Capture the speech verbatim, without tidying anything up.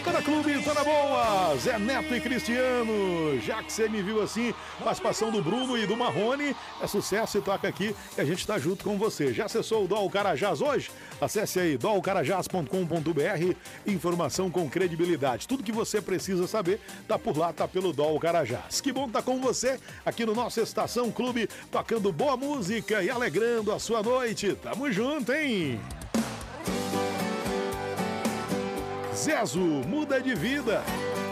Tá na clube, tá na boa. Zé Neto e Cristiano. Já que você me viu assim, participação do Bruno e do Marrone, é sucesso e toca aqui e a gente tá junto com você. Já acessou o Dol Carajás hoje? Acesse aí dol carajás ponto com ponto b r. Informação com credibilidade. Tudo que você precisa saber tá por lá, tá pelo Dol Carajás. Que bom tá com você aqui no nosso Estação Clube, tocando boa música e alegrando a sua noite. Tamo junto, hein? Zezo, muda de vida.